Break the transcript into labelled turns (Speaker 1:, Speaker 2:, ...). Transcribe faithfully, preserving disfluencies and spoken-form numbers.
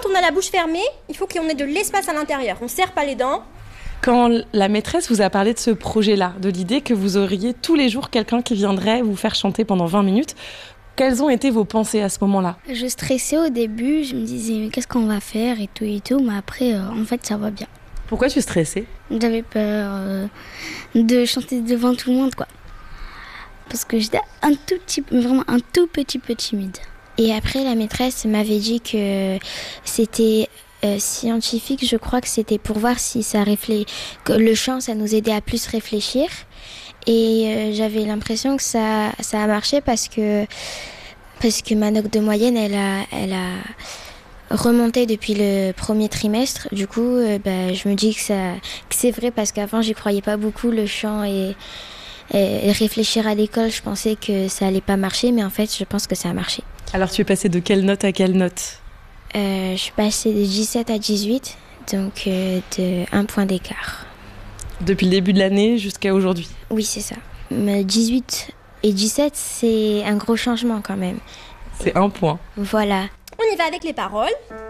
Speaker 1: on a la bouche fermée, il faut qu'on ait de l'espace à l'intérieur. On ne serre pas les dents.
Speaker 2: Quand la maîtresse vous a parlé de ce projet-là, de l'idée que vous auriez tous les jours quelqu'un qui viendrait vous faire chanter pendant vingt minutes, quelles ont été vos pensées à ce moment-là ?
Speaker 3: Je stressais au début, je me disais mais qu'est-ce qu'on va faire et tout et tout, mais après euh, en fait ça va bien.
Speaker 2: Pourquoi tu stressais ?
Speaker 3: J'avais peur euh, de chanter devant tout le monde quoi. Parce que j'étais un tout petit peu, vraiment un tout petit peu timide.
Speaker 4: Et après la maîtresse m'avait dit que c'était euh, scientifique, je crois que c'était pour voir si ça réfléchit, que le chant ça nous aidait à plus réfléchir. Et euh, j'avais l'impression que ça, ça a marché parce que, parce que ma note de moyenne elle a, elle a remonté depuis le premier trimestre. Du coup euh, bah, je me dis que, ça, que c'est vrai parce qu'avant j'y croyais pas beaucoup, le chant et, et, et réfléchir à l'école, je pensais que ça allait pas marcher, mais en fait je pense que ça a marché.
Speaker 2: Alors tu es passée de quelle note à quelle note ?
Speaker 4: euh, Je suis passée de dix-sept à dix-huit, donc euh, de un point d'écart.
Speaker 2: Depuis le début de l'année jusqu'à aujourd'hui ?
Speaker 4: Oui, c'est ça. Mais dix-huit et dix-sept, c'est un gros changement quand même.
Speaker 2: C'est un point.
Speaker 4: Voilà.
Speaker 1: On y va avec les paroles.